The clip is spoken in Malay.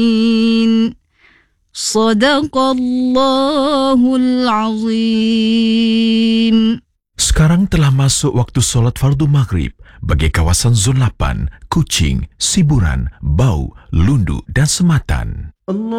Sadaqallahul azim. Sekarang telah masuk waktu solat fardu maghrib bagi kawasan Zon 8, Kuching, Siburan, Bau, Lundu dan Sematan.